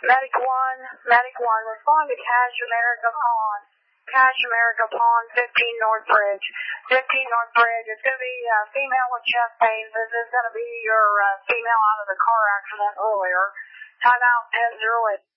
Medic 1, respond to Cash America Pond, 15 North Bridge. 15 North Bridge, it's going to be a female with chest pains. This is going to be your female out of the car accident earlier. Timeout 10-08.